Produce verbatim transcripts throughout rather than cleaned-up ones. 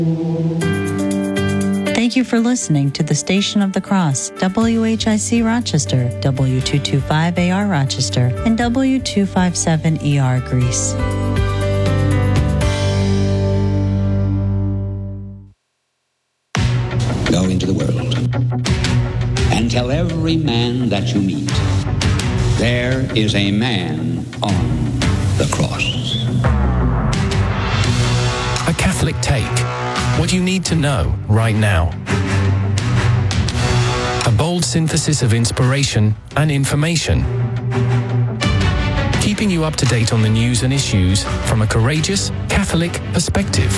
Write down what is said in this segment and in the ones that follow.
Thank you for listening to the Station of the Cross, W H I C Rochester, W two twenty-five A R Rochester, and W two fifty-seven E R Greece. Go into the world and tell every man that you meet, there is a man on the cross. A Catholic Take. What you need to know right now. A bold synthesis of inspiration and information. Keeping you up to date on the news and issues from a courageous Catholic perspective.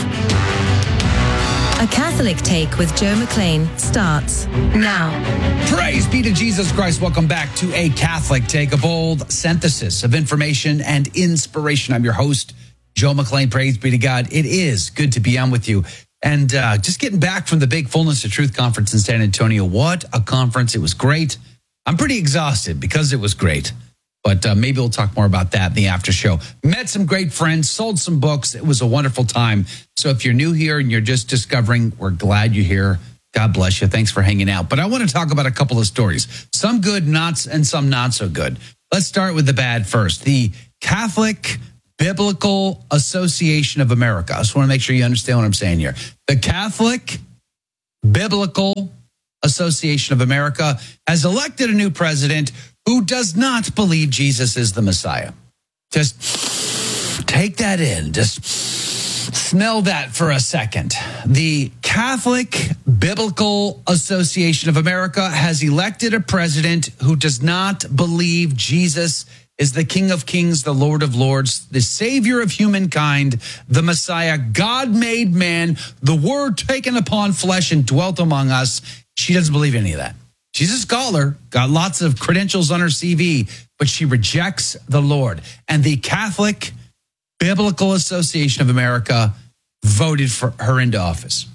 A Catholic Take with Joe McLean starts now. Praise be to Jesus Christ. Welcome back to A Catholic Take, a bold synthesis of information and inspiration. I'm your host, Joe McLean. Praise be to God. It is good to be on with you. And uh, just getting back from the big Fullness of Truth conference in San Antonio. What a conference. It was great. I'm pretty exhausted because it was great. But uh, maybe we'll talk more about that in the after show. Met some great friends, sold some books. It was a wonderful time. So if you're new here and you're just discovering, we're glad you're here. God bless you. Thanks for hanging out. But I want to talk about a couple of stories. Some good, not, and some not so good. Let's start with the bad first. The Catholic Biblical Association of America. I just want to make sure you understand what I'm saying here. The Catholic Biblical Association of America has elected a new president who does not believe Jesus is the Messiah. Just take that in. Just smell that for a second. The Catholic Biblical Association of America has elected a president who does not believe Jesus is the King of Kings, the Lord of Lords, the Savior of humankind, the Messiah, God-made man, the Word taken upon flesh and dwelt among us. She doesn't believe any of that. She's a scholar, got lots of credentials on her C V, but she rejects the Lord. And the Catholic Biblical Association of America voted for her into office.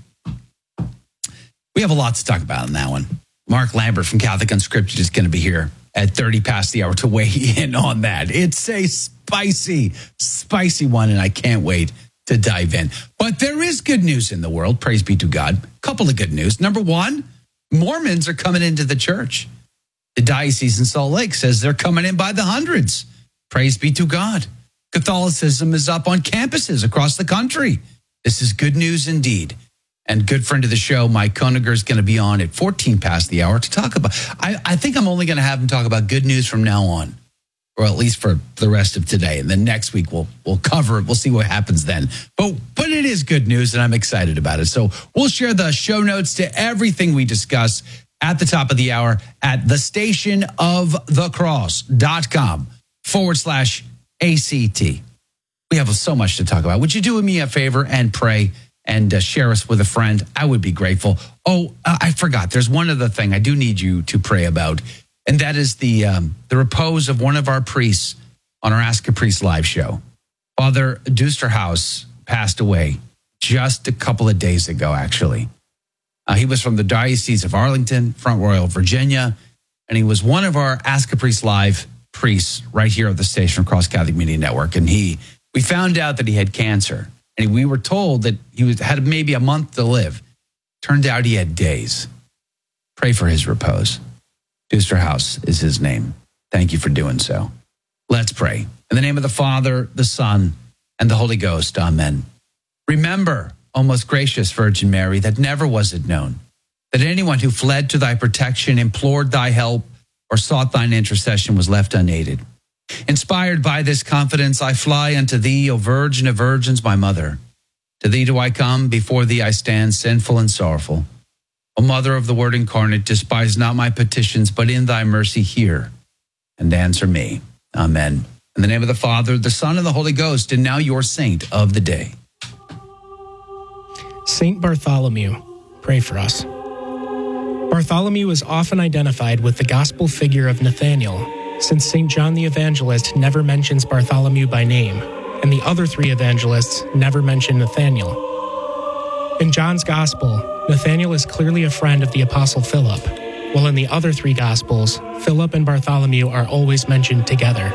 We have a lot to talk about in that one. Mark Lambert from Catholic Unscripted is going to be here at thirty past the hour to weigh in on that. It's a spicy, spicy one, and I can't wait to dive in. But there is good news in the world. Praise be to God. A couple of good news. Number one, Mormons are coming into the church. The diocese in Salt Lake says they're coming in by the hundreds. Praise be to God. Catholicism is up on campuses across the country. This is good news indeed. And good friend of the show, Mike Koniger, is going to be on at fourteen past the hour to talk about, I, I think I'm only going to have him talk about good news from now on, or at least for the rest of today. And then next week we'll we'll cover it. We'll see what happens then. But, but it is good news, and I'm excited about it. So we'll share the show notes to everything we discuss at the top of the hour at the station of the cross dot com forward slash A C T. We have so much to talk about. Would you do me a favor and pray and uh, share us with a friend? I would be grateful. Oh, uh, I forgot. There's one other thing I do need you to pray about, and that is the um, the repose of one of our priests on our Ask a Priest live show. Father Dusterhouse passed away just a couple of days ago, actually. Uh, he was from the Diocese of Arlington, Front Royal, Virginia, and he was one of our Ask a Priest live priests right here at the station across Catholic Media Network. And he, we found out that he had cancer. And we were told that he was, had maybe a month to live. Turned out he had days. Pray for his repose. Dusterhouse is his name. Thank you for doing so. Let's pray. In the name of the Father, the Son, and the Holy Ghost. Amen. Remember, O most gracious Virgin Mary, that never was it known that anyone who fled to thy protection, implored thy help, or sought thine intercession was left unaided. Inspired by this confidence, I fly unto thee, O Virgin of Virgins, my mother. To thee do I come, before thee I stand, sinful and sorrowful. O Mother of the Word incarnate, despise not my petitions, but in thy mercy hear and answer me. Amen. In the name of the Father, the Son, and the Holy Ghost, and now your saint of the day. Saint Bartholomew, pray for us. Bartholomew is often identified with the gospel figure of Nathanael, since Saint John the Evangelist never mentions Bartholomew by name, and the other three evangelists never mention Nathanael. In John's Gospel, Nathanael is clearly a friend of the Apostle Philip, while in the other three Gospels, Philip and Bartholomew are always mentioned together.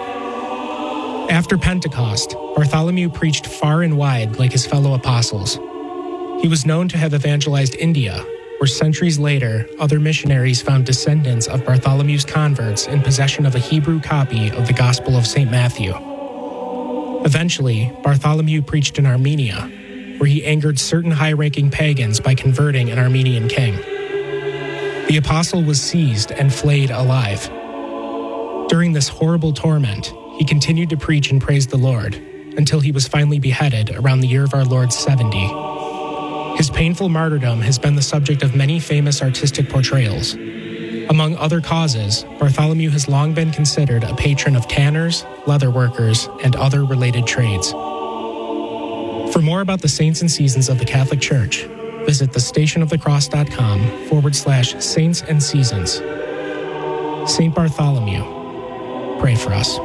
After Pentecost, Bartholomew preached far and wide like his fellow apostles. He was known to have evangelized India, where centuries later, other missionaries found descendants of Bartholomew's converts in possession of a Hebrew copy of the Gospel of Saint Matthew. Eventually, Bartholomew preached in Armenia, where he angered certain high-ranking pagans by converting an Armenian king. The apostle was seized and flayed alive. During this horrible torment, he continued to preach and praise the Lord until he was finally beheaded around the year of our Lord seventy. His painful martyrdom has been the subject of many famous artistic portrayals. Among other causes, Bartholomew has long been considered a patron of tanners, leather workers, and other related trades. For more about the saints and seasons of the Catholic Church, visit thestationofthecross.com forward slash saints and seasons. Saint Bartholomew, pray for us.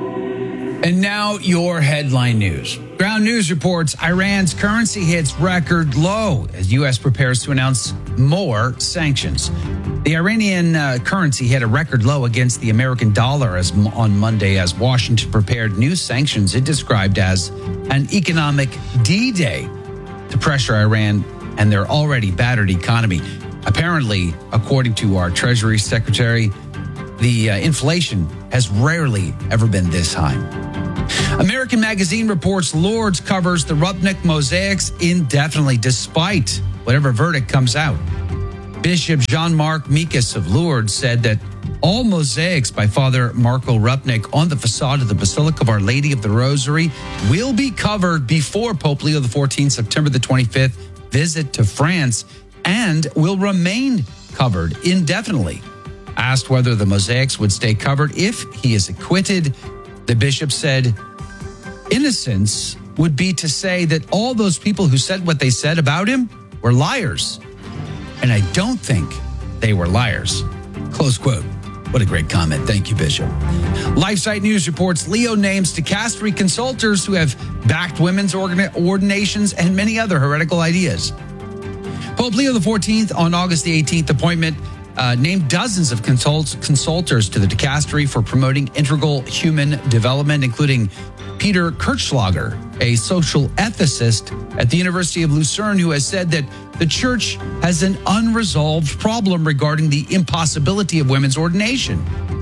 And now your headline news. Ground News reports Iran's currency hits record low as U S prepares to announce more sanctions. The Iranian uh, currency hit a record low against the American dollar as on Monday as Washington prepared new sanctions it described as an economic D-Day to pressure Iran and their already battered economy. Apparently, according to our Treasury Secretary, the uh, inflation has rarely ever been this high. American Magazine reports Lourdes covers the Rupnik mosaics indefinitely despite whatever verdict comes out. Bishop Jean-Marc Mikas of Lourdes said that all mosaics by Father Marco Rupnik on the facade of the Basilica of Our Lady of the Rosary will be covered before Pope Leo the fourteenth, September the twenty-fifth, visit to France and will remain covered indefinitely. Asked whether the mosaics would stay covered if he is acquitted, the bishop said, innocence would be to say that all those people who said what they said about him were liars. And I don't think they were liars. Close quote. What a great comment. Thank you, Bishop. LifeSite News reports Leo names dicastery consultors who have backed women's ordinations and many other heretical ideas. Pope Leo the fourteenth on August the eighteenth appointment Uh, named dozens of consult- consultors to the dicastery for promoting integral human development, including Peter Kirchschlager, a social ethicist at the University of Lucerne, who has said that the church has an unresolved problem regarding the impossibility of women's ordination.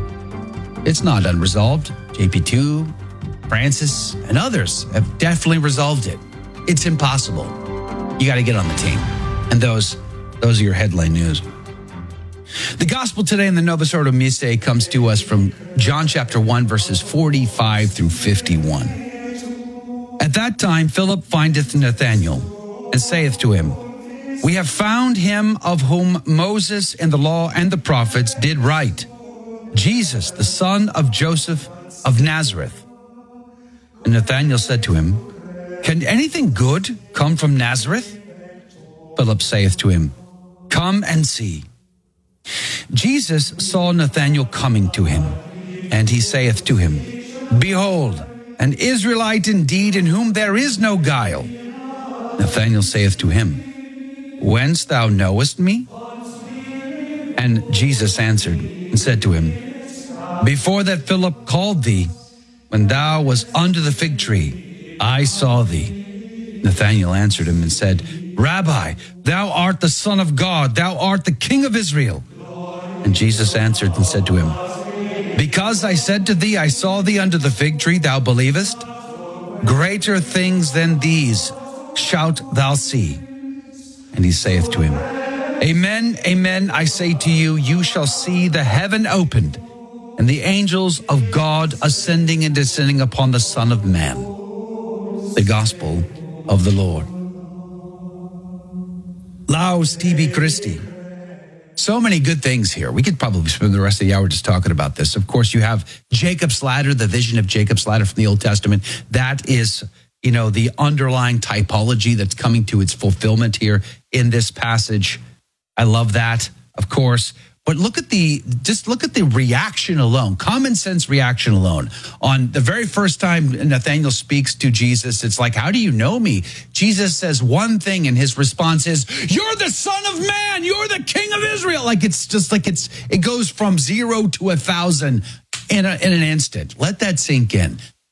It's not unresolved. J P two, Francis, and others have definitely resolved it. It's impossible. You got to get on the team. And those, those are your headline news. The gospel today in the Novus Ordo Missae comes to us from John chapter one, verses forty-five through fifty-one. At that time, Philip findeth Nathanael and saith to him, We have found him of whom Moses and the law and the prophets did write, Jesus, the son of Joseph of Nazareth. And Nathanael said to him, Can anything good come from Nazareth? Philip saith to him, Come and see. Jesus saw Nathanael coming to him, and he saith to him, Behold, an Israelite indeed, in whom there is no guile. Nathanael saith to him, Whence thou knowest me? And Jesus answered and said to him, Before that Philip called thee, when thou wast under the fig tree, I saw thee. Nathanael answered him and said, Rabbi, thou art the Son of God, thou art the King of Israel. And Jesus answered and said to him, Because I said to thee, I saw thee under the fig tree, thou believest? Greater things than these shalt thou see. And he saith to him, Amen, amen, I say to you, you shall see the heaven opened, and the angels of God ascending and descending upon the Son of Man. The Gospel of the Lord. Laus tibi Christi. So many good things here. We could probably spend the rest of the hour just talking about this. Of course, you have Jacob's ladder, the vision of Jacob's ladder from the Old Testament. That is, you know, the underlying typology that's coming to its fulfillment here in this passage. I love that, of course. But look at the, just look at the reaction alone, common sense reaction alone. On the very first time Nathanael speaks to Jesus, it's like, how do you know me? Jesus says one thing and his response is, you're the Son of Man, you're the King of Israel. Like it's just like it's, it goes from zero to a thousand in, a, in an instant. Let that sink in.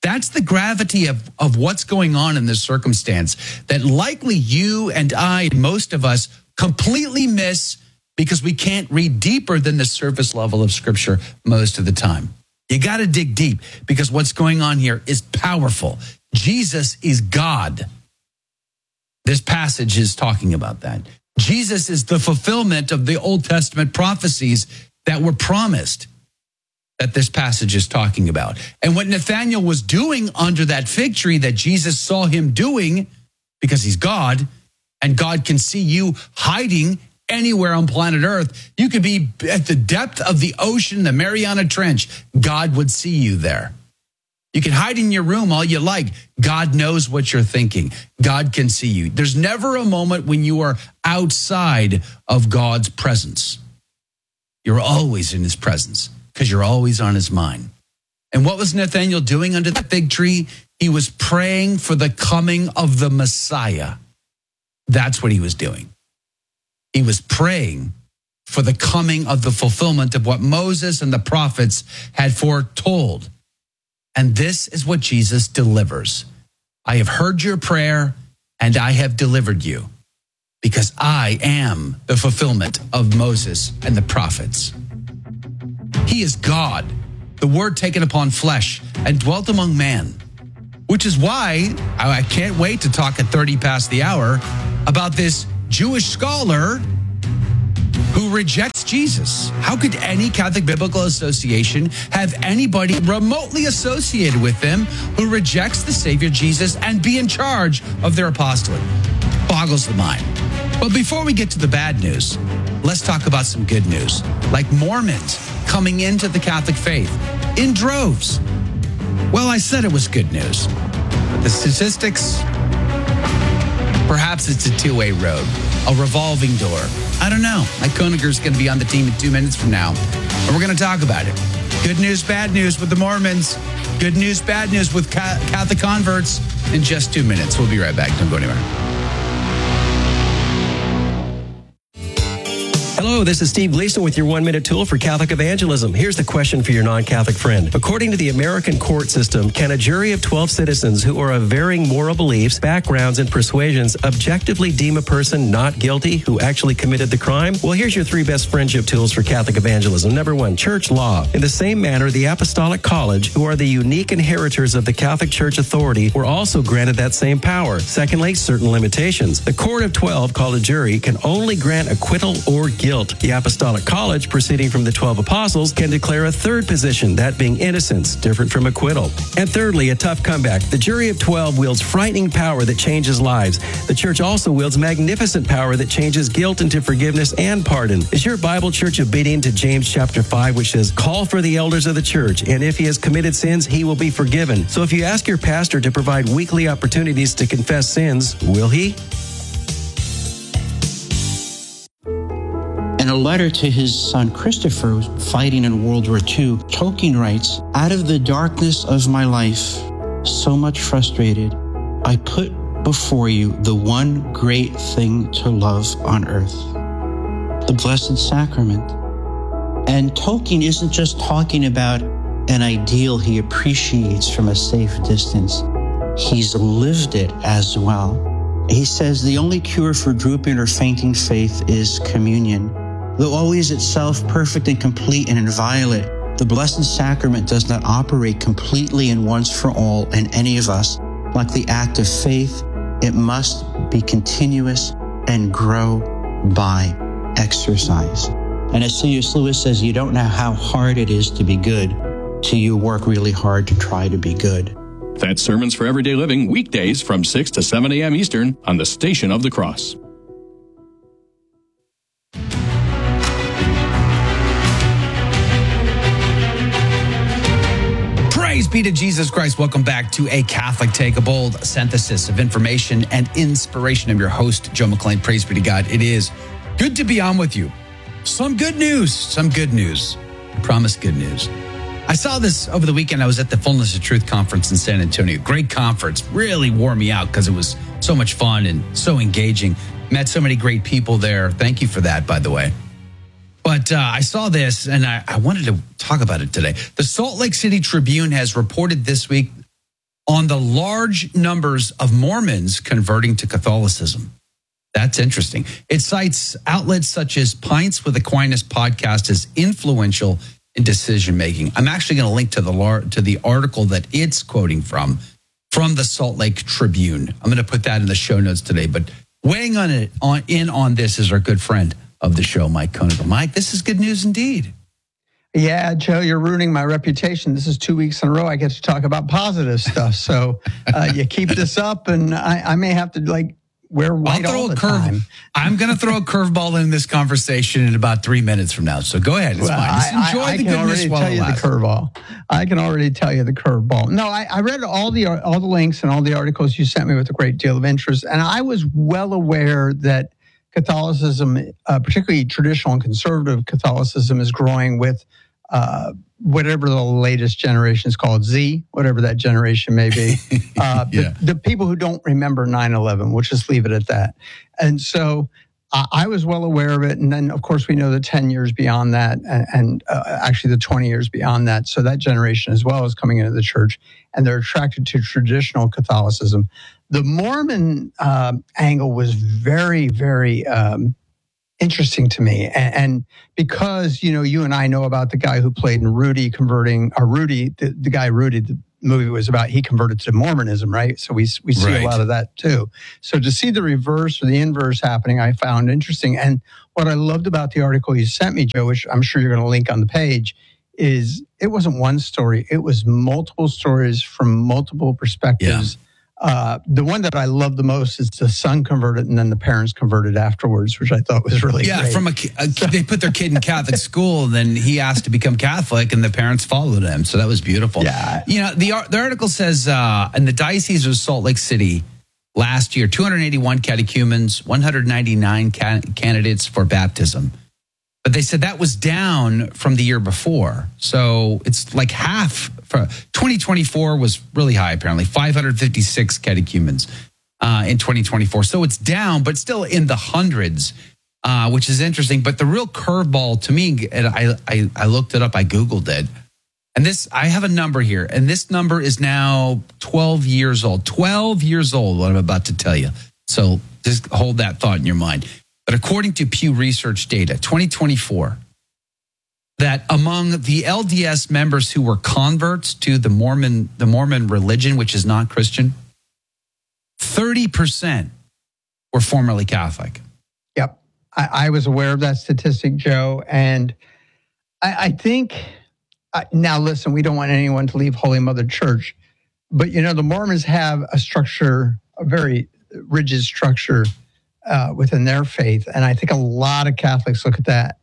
That's the gravity of, of what's going on in this circumstance that likely you and I, most of us, completely miss because we can't read deeper than the surface level of Scripture most of the time. You got to dig deep because what's going on here is powerful. Jesus is God. This passage is talking about that. Jesus is the fulfillment of the Old Testament prophecies that were promised, that this passage is talking about. And what Nathanael was doing under that fig tree that Jesus saw him doing, because he's God, and God can see you hiding anywhere on planet Earth. You could be at the depth of the ocean, the Mariana Trench. God would see you there. You can hide in your room all you like. God knows what you're thinking. God can see you. There's never a moment when you are outside of God's presence. You're always in his presence because you're always on his mind. And what was Nathanael doing under the fig tree? He was praying for the coming of the Messiah. That's what he was doing. He was praying for the coming of the fulfillment of what Moses and the prophets had foretold. And this is what Jesus delivers. I have heard your prayer and I have delivered you because I am the fulfillment of Moses and the prophets. He is God, the Word taken upon flesh and dwelt among man, which is why I can't wait to talk at thirty past the hour about this Jewish scholar who rejects Jesus. How could any Catholic Biblical Association have anybody remotely associated with them who rejects the Savior Jesus and be in charge of their apostolate? Boggles the mind. But before we get to the bad news, let's talk about some good news, like Mormons coming into the Catholic faith in droves. Well, I said it was good news, but the statistics, perhaps it's a two-way road, a revolving door. I don't know. Mike Koniger's going to be on the team in two minutes from now, and we're going to talk about it. Good news, bad news with the Mormons. Good news, bad news with Catholic converts in just two minutes. We'll be right back. Don't go anywhere. Hello, this is Steve Gleason with your one-minute tool for Catholic evangelism. Here's the question for your non-Catholic friend. According to the American court system, can a jury of twelve citizens who are of varying moral beliefs, backgrounds, and persuasions objectively deem a person not guilty who actually committed the crime? Well, here's your three best friendship tools for Catholic evangelism. Number one, church law. In the same manner, the Apostolic College, who are the unique inheritors of the Catholic Church authority, were also granted that same power. Secondly, certain limitations. The court of twelve, called a jury, can only grant acquittal or guilt. The Apostolic College, proceeding from the twelve apostles, can declare a third position, that being innocence, different from acquittal. And thirdly, a tough comeback. The jury of twelve wields frightening power that changes lives. The church also wields magnificent power that changes guilt into forgiveness and pardon. Is your Bible church obedient to James chapter five, which says, call for the elders of the church, and if he has committed sins, he will be forgiven. So if you ask your pastor to provide weekly opportunities to confess sins, will he? In a letter to his son Christopher, fighting in World War Two, Tolkien writes, out of the darkness of my life, so much frustrated, I put before you the one great thing to love on earth, the Blessed Sacrament. And Tolkien isn't just talking about an ideal he appreciates from a safe distance. He's lived it as well. He says the only cure for drooping or fainting faith is communion. Though always itself perfect and complete and inviolate, the Blessed Sacrament does not operate completely and once for all in any of us. Like the act of faith, it must be continuous and grow by exercise. And as C S Lewis says, you don't know how hard it is to be good till you work really hard to try to be good. That's Sermons for Everyday Living, weekdays from six to seven a.m. Eastern on the Station of the Cross. Praise be to Jesus Christ. Welcome back to A Catholic Take, a bold synthesis of information and inspiration. I'm your host, Joe McClain. Praise be to God. It is good to be on with you. Some good news, some good news. I promise good news. I saw this over the weekend. I was at the Fullness of Truth conference in San Antonio. Great conference. Really wore me out because it was so much fun and so engaging. Met so many great people there. Thank you for that, by the way. But uh, I saw this, and I, I wanted to talk about it today. The Salt Lake City Tribune has reported this week on the large numbers of Mormons converting to Catholicism. That's interesting. It cites outlets such as Pints with Aquinas podcast as influential in decision making. I'm actually going to link to the lar- to the article that it's quoting from, from the Salt Lake Tribune. I'm going to put that in the show notes today. But weighing on it on in on this is our good friend of the show, Mike Konigal. Mike, this is good news indeed. Yeah, Joe, you're ruining my reputation. This is two weeks in a row I get to talk about positive stuff. So uh, you keep this up, and I, I may have to like. We're white I'll throw all the a curve. time. I'm going to throw a curveball in this conversation in about three minutes from now. So go ahead. It's well, fine. Just I, enjoy I, I the can goodness already while tell it you lasts. the curveball. I can already tell you the curveball. No, I, I read all the all the links and all the articles you sent me with a great deal of interest, and I was well aware that Catholicism, uh, particularly traditional and conservative Catholicism, is growing with uh, whatever the latest generation is called, Z, whatever that generation may be. Uh, yeah. the, the people who don't remember nine eleven, we'll just leave it at that. And so uh, I was well aware of it. And then, of course, we know the ten years beyond that, and, and uh, actually the twenty years beyond that. So that generation as well is coming into the church, and they're attracted to traditional Catholicism. The Mormon uh, angle was very, very um, interesting to me. And, and because, you know, you and I know about the guy who played in Rudy converting, or Rudy, the, the guy Rudy, the movie was about, he converted to Mormonism, right? So we we see Right. a lot of that too. So to see the reverse or the inverse happening, I found interesting. And what I loved about the article you sent me, Joe, which I'm sure you're going to link on the page, is it wasn't one story. It was multiple stories from multiple perspectives. Yeah. Uh, the one that I love the most is the son converted and then the parents converted afterwards, which I thought was really yeah, great. from a, a so, they put their kid in Catholic school, and then he asked to become Catholic, and the parents followed him. So that was beautiful. Yeah, you know, the the article says uh, in the Diocese of Salt Lake City last year, two hundred eighty-one catechumens, one hundred ninety-nine ca- candidates for baptism. But they said that was down from the year before. So it's like half. For twenty twenty-four was really high, apparently, five hundred fifty-six catechumens uh, in twenty twenty-four. So it's down, but still in the hundreds, uh, which is interesting. But the real curveball to me, and I, I, I looked it up, I Googled it. And this, I have a number here, and this number is now twelve years old. twelve years old, what I'm about to tell you. So just hold that thought in your mind. But according to Pew Research data, twenty twenty-four, that among the L D S members who were converts to the Mormon, the Mormon religion, which is not Christian, thirty percent were formerly Catholic. Yep. I, I was aware of that statistic, Joe. And I, I think, uh, now listen, we don't want anyone to leave Holy Mother Church, but, you know, the Mormons have a structure, a very rigid structure uh, within their faith. And I think a lot of Catholics look at that.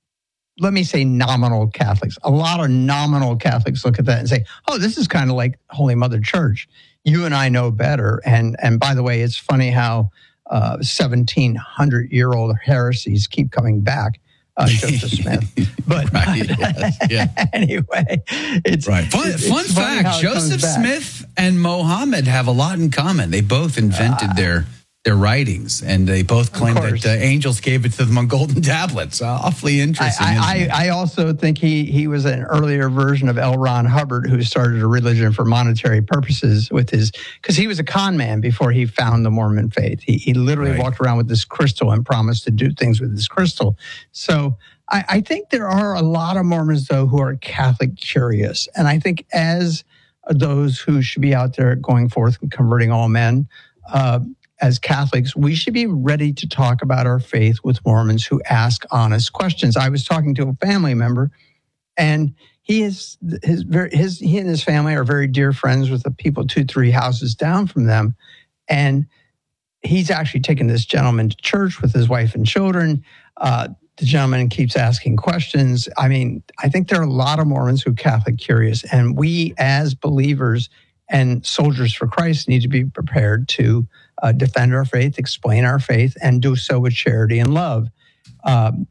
Let me say nominal Catholics. A lot of nominal Catholics look at that and say, oh, this is kind of like Holy Mother Church. You and I know better. And and by the way, it's funny how uh, seventeen hundred year old heresies keep coming back. Uh, Joseph Smith. But right, yes, yeah. anyway, it's right. Fun, it's, fun it's fact, Joseph Smith and Mohammed have a lot in common. They both invented uh, their their writings, and they both claim that uh, angels gave it to them on golden tablets. Uh, awfully interesting. I, I, I also think he he was an earlier version of L. Ron Hubbard, who started a religion for monetary purposes with his, because he was a con man before he found the Mormon faith. He he literally right. walked around with this crystal and promised to do things with this crystal. So I, I think there are a lot of Mormons, though, who are Catholic curious. And I think as those who should be out there going forth and converting all men, uh, as Catholics, we should be ready to talk about our faith with Mormons who ask honest questions. I was talking to a family member, and he is his his he and his family are very dear friends with the people two, three houses down from them, and he's actually taken this gentleman to church with his wife and children. Uh, the gentleman keeps asking questions. I mean, I think there are a lot of Mormons who are Catholic curious, and we as believers and soldiers for Christ need to be prepared to Uh, defend our faith, explain our faith, and do so with charity and love. Um,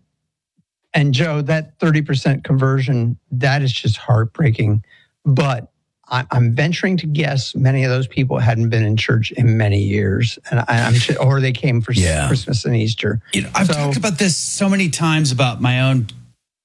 and Joe, that thirty percent conversion, that is just heartbreaking. But I, I'm venturing to guess many of those people hadn't been in church in many years, and I, I'm sure, or they came for yeah. Christmas and Easter. You know, I've so, talked about this so many times about my own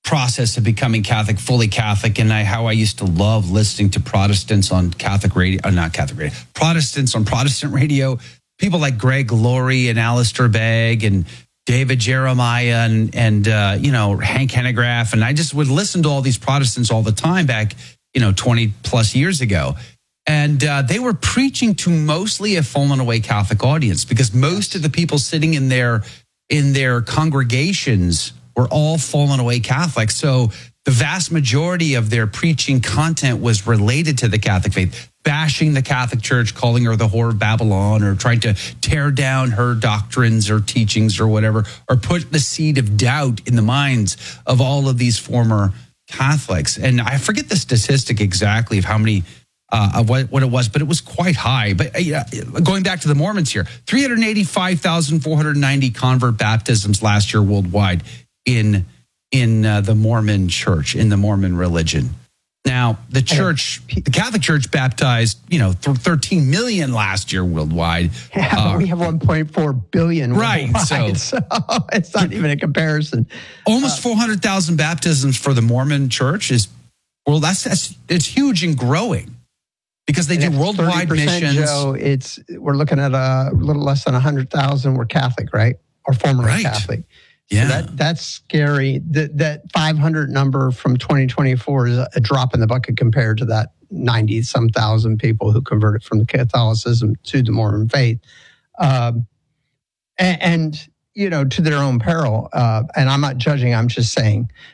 process of becoming Catholic, fully Catholic, and I, how I used to love listening to Protestants on Catholic radio, uh, not Catholic radio, Protestants on Protestant radio, people like Greg Laurie and Alistair Begg and David Jeremiah and, and uh, you know, Hank Hanegraaff. And I just would listen to all these Protestants all the time back, you know, twenty plus years ago. And uh, they were preaching to mostly a fallen away Catholic audience because most of the people sitting in their, in their congregations were all fallen away Catholics. So the vast majority of their preaching content was related to the Catholic faith, bashing the Catholic Church, calling her the whore of Babylon, or trying to tear down her doctrines or teachings or whatever, or put the seed of doubt in the minds of all of these former Catholics. And I forget the statistic exactly of how many, uh, of what, what it was, but it was quite high. But uh, going back to the Mormons here, three hundred eighty-five thousand four hundred ninety convert baptisms last year worldwide in in uh, the Mormon church, in the Mormon religion. Now, the church, the Catholic Church baptized, you know, thirteen million last year worldwide. Yeah, uh, we have one point four billion. Right. So, so it's not even a comparison. Almost uh, four hundred thousand baptisms for the Mormon church is, well, that's, that's it's huge and growing because they do worldwide missions. Joe, it's, we're looking at a little less than one hundred thousand were Catholic, right? Or formerly right. Catholic. Yeah, so that that's scary. That that five hundred number from twenty twenty-four is a drop in the bucket compared to that ninety some thousand people who converted from the Catholicism to the Mormon faith, um, and, and you know, to their own peril. Uh, and I'm not judging. I'm just saying